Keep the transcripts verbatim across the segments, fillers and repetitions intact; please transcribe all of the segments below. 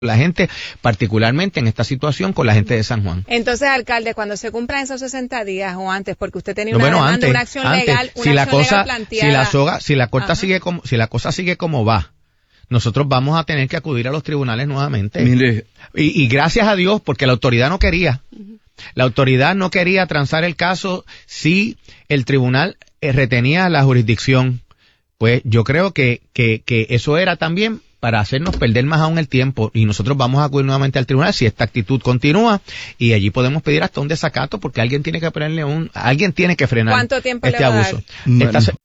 la gente, particularmente en esta situación con la gente de San Juan. Entonces, alcalde, cuando se cumplan esos sesenta días o antes, porque usted tenía no, una bueno, demanda, antes, una acción antes, legal, una si la acción cosa, legal planteada. si la soga, si la corta Ajá. sigue como, si la cosa sigue como va, nosotros vamos a tener que acudir a los tribunales nuevamente. Mire. Y, y gracias a Dios, porque la autoridad no quería. Uh-huh. La autoridad no quería transar el caso si el tribunal eh, retenía la jurisdicción. Pues yo creo que, que, que eso era también para hacernos perder más aún el tiempo, y nosotros vamos a acudir nuevamente al tribunal si esta actitud continúa, y allí podemos pedir hasta un desacato, porque alguien tiene que ponerle un, alguien tiene que frenar ¿Cuánto tiempo este le va abuso. A dar? Esta,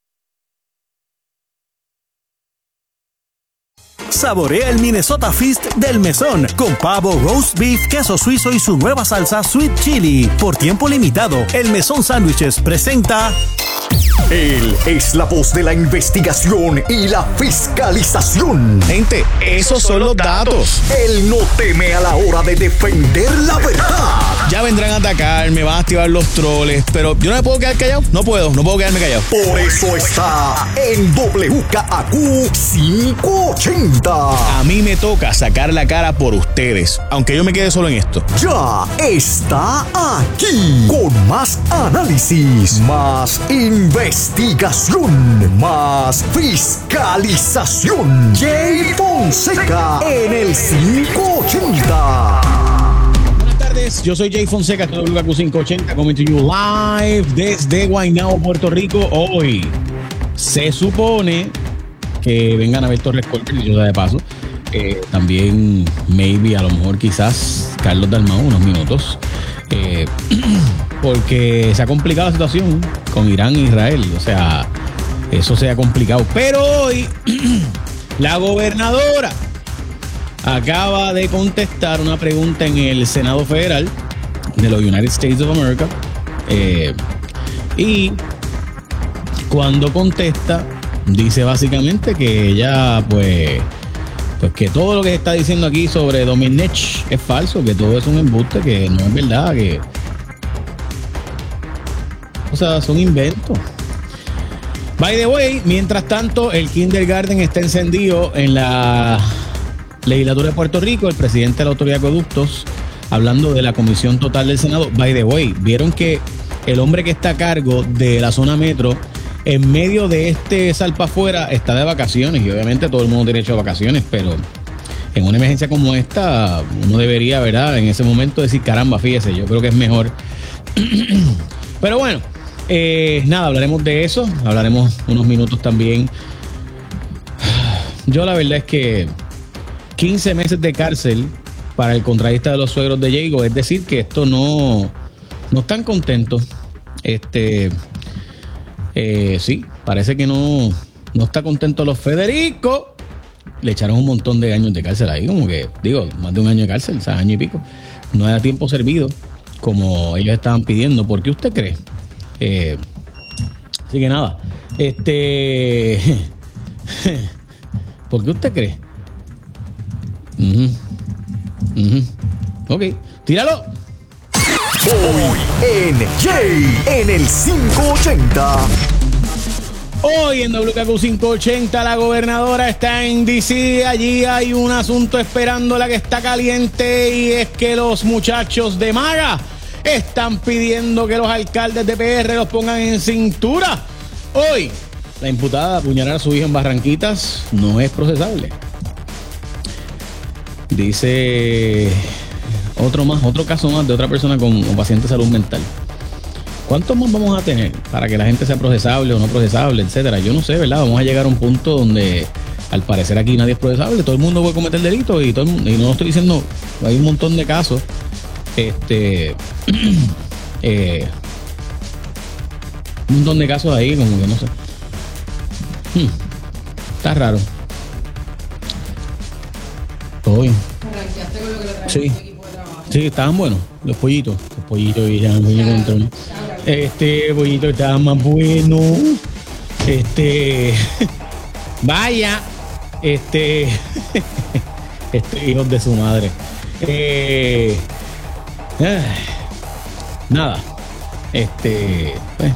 Saborea el Minnesota Feast del Mesón con pavo, roast beef, queso suizo y su nueva salsa Sweet Chili. Por tiempo limitado, el Mesón Sándwiches presenta... Él es la voz de la investigación y la fiscalización. Gente, esos son los datos. Él no teme a la hora de defender la verdad. Ya vendrán a atacar, me van a activar los troles, pero yo no me puedo quedar callado. No puedo, no puedo quedarme callado. Por eso está en W K A Q quinientos ochenta. A mí me toca sacar la cara por ustedes, aunque yo me quede solo en esto. Ya está aquí con más análisis, más investigación, más fiscalización. Jay Fonseca en el quinientos ochenta. Buenas tardes, yo soy Jay Fonseca, esto es W K Q quinientos ochenta, coming to you live desde Guaynabo, Puerto Rico. Hoy se supone que vengan a ver Torres Colbert, dicho sea de paso. Eh, también, maybe, a lo mejor, quizás, Carlos Dalmau, unos minutos. Eh, porque se ha complicado la situación con Irán e Israel. O sea, eso se ha complicado. Pero hoy, la gobernadora acaba de contestar una pregunta en el Senado Federal de los United States of America. Eh, y cuando contesta, dice básicamente que ella, pues, pues que todo lo que se está diciendo aquí sobre Domenech es falso, que todo es un embuste, que no es verdad, que, o sea, son inventos. By the way, mientras tanto, el kindergarten está encendido en la legislatura de Puerto Rico. El presidente de la Autoridad de Acueductos, hablando de la Comisión Total del Senado. By the way, vieron que el hombre que está a cargo de la zona metro, en medio de este salpa afuera, está de vacaciones, y obviamente todo el mundo tiene derecho a vacaciones, pero en una emergencia como esta, uno debería, ¿verdad?, en ese momento decir, caramba, fíjese, yo creo que es mejor. Pero bueno, eh, nada, hablaremos de eso, hablaremos unos minutos también. Yo la verdad es que quince meses de cárcel para el contratista de los suegros de Diego, es decir, que esto no, no están contentos. Este... Eh, sí, parece que no, no está contento los Federico. Le echaron un montón de años de cárcel ahí, como que, digo, más de un año de cárcel, o sea, año y pico. No era tiempo servido, como ellos estaban pidiendo. ¿Por qué usted cree? Eh, así que nada, este... ¿por qué usted cree? Uh-huh. Uh-huh. Ok, tíralo. Hoy en Jay en el quinientos ochenta. Hoy en W K Q quinientos ochenta la gobernadora está en D C. Allí hay un asunto esperándola que está caliente, y es que los muchachos de MAGA están pidiendo que los alcaldes de P R los pongan en cintura. Hoy la imputada de apuñalar a su hija en Barranquitas no es procesable. Dice otro más, otro caso más de otra persona con, con paciente de salud mental. ¿Cuántos más vamos a tener para que la gente sea procesable o no procesable, etcétera? Yo no sé, ¿verdad? Vamos a llegar a un punto donde al parecer aquí nadie es procesable, todo el mundo puede cometer delitos, y todo el mundo, y no lo estoy diciendo, hay un montón de casos. Este eh, un montón de casos ahí, como que no sé. Hmm, está raro. Todo bien. Sí. Sí, estaban buenos los pollitos. Los pollitos y ya pollitos Este pollito estaba más bueno. Este vaya. Este este hijos de su madre. Eh, eh, nada. Este eh.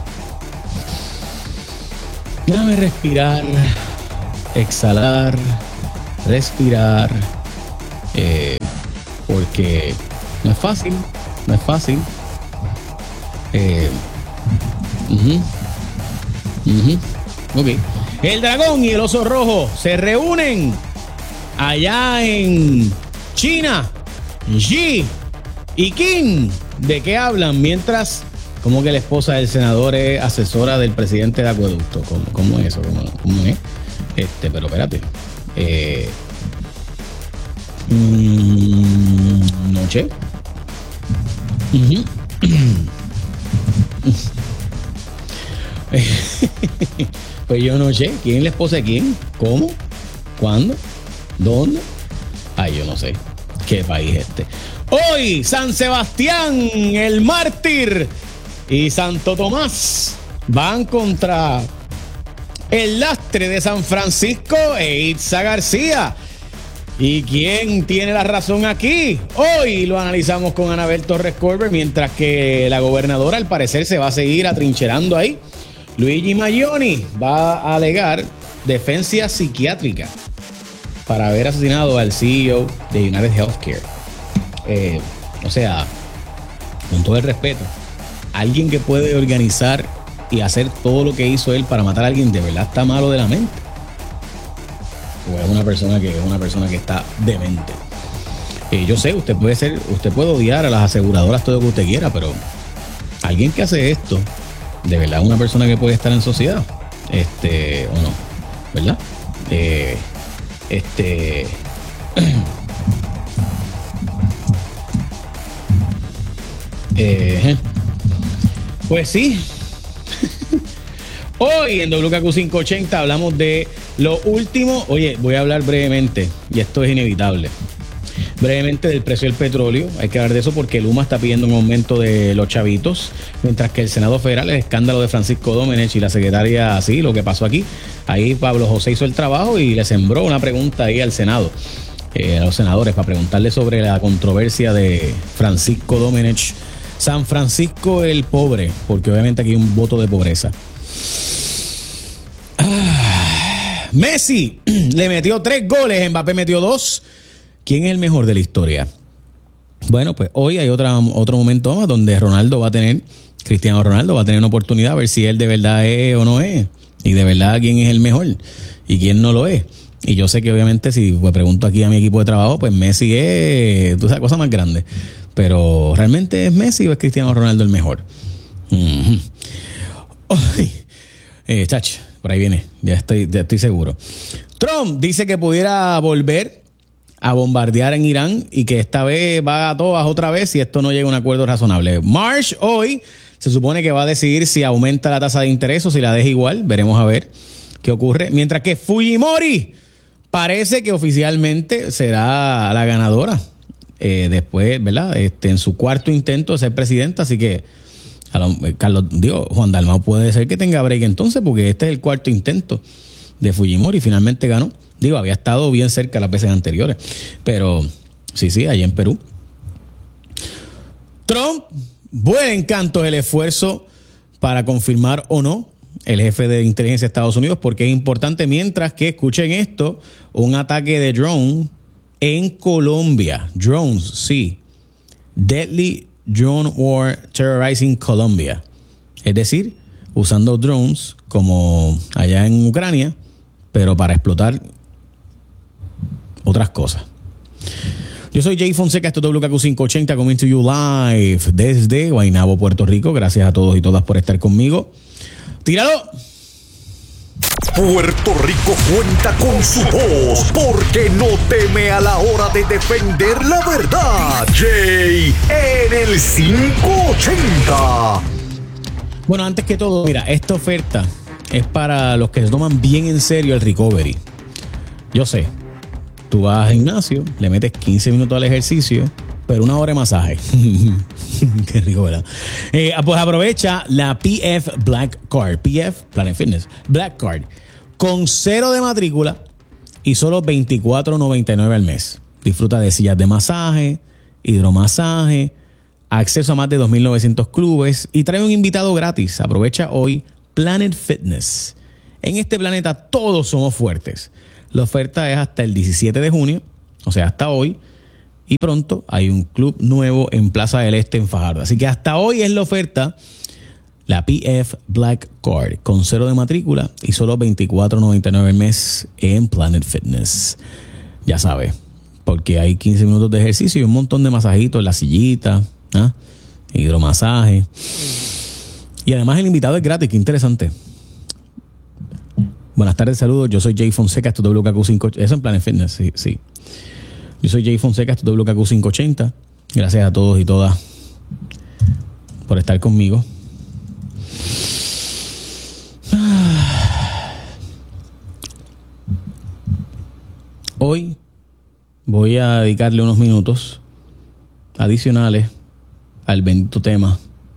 Déjame respirar, exhalar, respirar. Eh, porque no es fácil, no es fácil. Eh, uh-huh, uh-huh, ok. El dragón y el oso rojo se reúnen allá en China. Xi y Kim, ¿de qué hablan? Mientras, como que la esposa del senador es asesora del presidente de Acueducto. ¿Cómo, cómo es eso? ¿Cómo, cómo es? Este, pero espérate. Eh, mmm, noche. Uh-huh. Pues yo no sé. ¿Quién es la esposa de quién? ¿Cómo? ¿Cuándo? ¿Dónde? Ay, yo no sé. ¿Qué país es este? Hoy, San Sebastián, el mártir, y Santo Tomás van contra el lastre de San Francisco e Itza García. ¿Y quién tiene la razón aquí? Hoy lo analizamos con Anabel Torres Colbert, mientras que la gobernadora al parecer se va a seguir atrincherando ahí. Luigi Maglioni va a alegar defensa psiquiátrica para haber asesinado al C E O de United Healthcare. Eh, o sea, con todo el respeto, alguien que puede organizar y hacer todo lo que hizo él para matar a alguien, ¿de verdad está malo de la mente? O es una persona que es una persona que está demente. Eh, yo sé, usted puede ser, usted puede odiar a las aseguradoras todo lo que usted quiera, pero alguien que hace esto, ¿de verdad es una persona que puede estar en sociedad? Este, o no, ¿verdad? Eh, este eh, pues sí. Hoy en W K Q quinientos ochenta hablamos de lo último. Oye, voy a hablar brevemente, y esto es inevitable, brevemente del precio del petróleo. Hay que hablar de eso porque Luma está pidiendo un aumento de los chavitos, mientras que el Senado Federal, el escándalo de Francisco Domenech y la secretaria, así, lo que pasó aquí. Ahí Pablo José hizo el trabajo y le sembró una pregunta ahí al Senado, eh, a los senadores, para preguntarle sobre la controversia de Francisco Domenech. San Francisco el pobre, porque obviamente aquí hay un voto de pobreza. Ah, Messi le metió tres goles, Mbappé metió dos. ¿Quién es el mejor de la historia? Bueno, pues hoy hay otra, otro momento más donde Ronaldo va a tener, Cristiano Ronaldo va a tener una oportunidad a ver si él de verdad es o no es. Y de verdad quién es el mejor y quién no lo es. Y yo sé que obviamente si me pregunto aquí a mi equipo de trabajo, pues Messi es, tú sabes, cosa más grande. Pero ¿realmente es Messi o es Cristiano Ronaldo el mejor? Mm-hmm. Oh, eh, chach, por ahí viene, ya estoy, ya estoy seguro. Trump dice que pudiera volver a bombardear en Irán y que esta vez va a todas otra vez si esto no llega a un acuerdo razonable. Marsh hoy se supone que va a decidir si aumenta la tasa de interés o si la deja igual. Veremos a ver qué ocurre. Mientras que Fujimori parece que oficialmente será la ganadora. Eh, después, ¿verdad? Este, en su cuarto intento de ser presidenta. Así que, a lo, Carlos, digo, Juan Dalmau puede ser que tenga break entonces, porque este es el cuarto intento de Fujimori y finalmente ganó. Digo, había estado bien cerca las veces anteriores. Pero, sí, sí, allá en Perú. Trump, buen encanto el esfuerzo para confirmar o no el jefe de inteligencia de Estados Unidos, porque es importante, mientras que, escuchen esto, un ataque de drone en Colombia. Drones, sí. Deadly Drone War Terrorizing Colombia. Es decir, usando drones como allá en Ucrania, pero para explotar otras cosas. Yo soy Jay Fonseca, esto es W K Q quinientos ochenta, coming to you live desde Guaynabo, Puerto Rico. Gracias a todos y todas por estar conmigo. ¡Tíralo! Puerto Rico cuenta con su voz, porque no teme a la hora de defender la verdad. Jay en el quinientos ochenta. Bueno, antes que todo, mira, esta oferta es para los que se toman bien en serio el recovery. Yo sé, tú vas al gimnasio, le metes quince minutos al ejercicio, pero una hora de masaje. Qué rico, ¿verdad? Eh, pues aprovecha la P F Black Card. P F, Planet Fitness, Black Card. Con cero de matrícula y solo veinticuatro noventa y nueve al mes. Disfruta de sillas de masaje, hidromasaje, acceso a más de dos mil novecientos clubes y trae un invitado gratis. Aprovecha hoy Planet Fitness. En este planeta todos somos fuertes. La oferta es hasta el diecisiete de junio, o sea, hasta hoy. Y pronto hay un club nuevo en Plaza del Este en Fajardo. Así que hasta hoy es la oferta, la P F Black Card, con cero de matrícula y solo veinticuatro noventa y nueve al mes en Planet Fitness. Ya sabes, porque hay quince minutos de ejercicio y un montón de masajitos en la sillita, ¿ah? Hidromasaje. Y además el invitado es gratis, qué interesante. Buenas tardes, saludos. Yo soy Jay Fonseca, esto es W K Q quinientos ochenta. Eso en Planet Fitness, sí, sí. Yo soy Jay Fonseca, esto es W K Q quinientos ochenta. Gracias a todos y todas por estar conmigo. Hoy voy a dedicarle unos minutos adicionales al bendito tema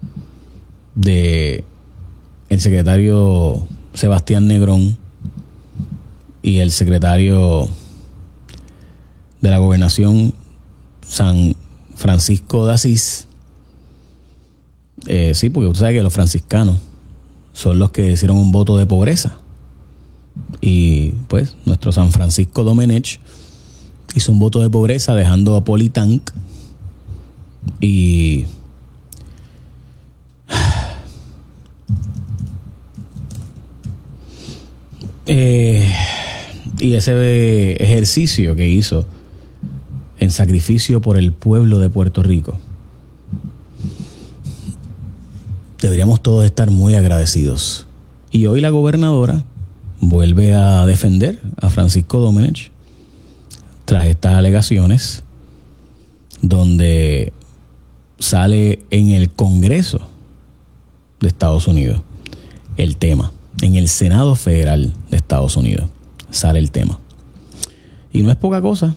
de el secretario Sebastián Negrón y el secretario de la Gobernación San Francisco de Asís. Eh, sí, porque usted sabe que los franciscanos son los que hicieron un voto de pobreza. Y pues nuestro San Francisco Domenech hizo un voto de pobreza dejando a Politank y eh, y ese ejercicio que hizo en sacrificio por el pueblo de Puerto Rico, deberíamos todos estar muy agradecidos. Y hoy la gobernadora vuelve a defender a Francisco Domenech tras estas alegaciones, donde sale en el Congreso de Estados Unidos el tema, en el Senado Federal de Estados Unidos sale el tema. Y no es poca cosa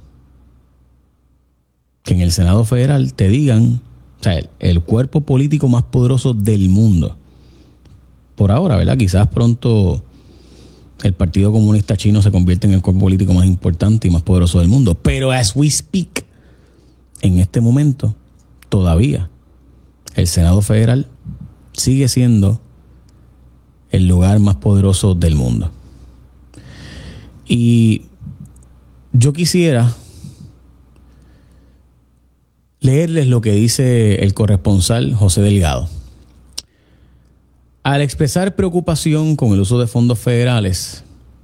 que en el Senado Federal te digan, o sea, el, el cuerpo político más poderoso del mundo, por ahora, ¿verdad? Quizás pronto el Partido Comunista Chino se convierte en el cuerpo político más importante y más poderoso del mundo. Pero as we speak, en este momento, todavía el Senado Federal sigue siendo el lugar más poderoso del mundo. Y yo quisiera leerles lo que dice el corresponsal José Delgado. Al expresar preocupación con el uso de fondos federales,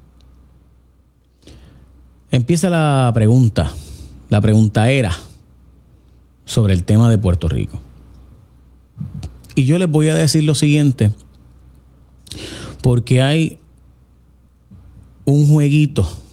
empieza la pregunta, la preguntaera sobre el tema de Puerto Rico. Y yo les voy a decir lo siguiente, porque hay un jueguito